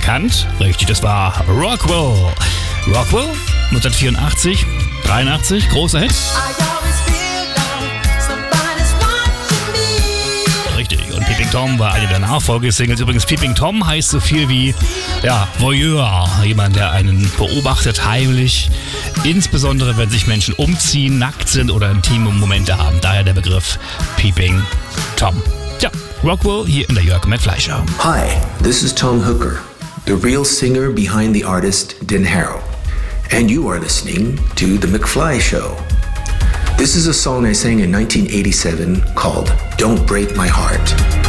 bekannt? Richtig, das war Rockwell. Rockwell, 1984, 83, großer Hit. Richtig, und Peeping Tom war eine der Nachfolgesingles. Übrigens, Peeping Tom heißt so viel wie, Voyeur. Jemand, der einen beobachtet, heimlich. Insbesondere, wenn sich Menschen umziehen, nackt sind oder intime Momente haben. Daher der Begriff Peeping Tom. Tja, Rockwell hier in der Jörg McFly Show. Hi, this is Tom Hooker, the real singer behind the artist Den Harrow. And you are listening to The McFly Show. This is a song I sang in 1987 called Don't Break My Heart.